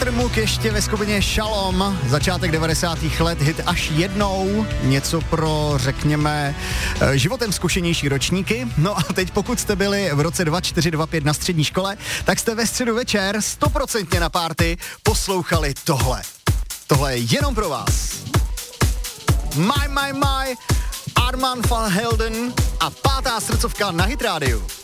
Mook ještě ve skupině Shalom, začátek 90. let, hit až jednou, něco pro, řekněme, životem zkušenější ročníky. No a teď pokud jste byli v roce 2425 na střední škole, tak jste ve středu večer 100% na party poslouchali tohle. Tohle je jenom pro vás. My, Arman van Helden a 5. srdcovka na Hit Radio.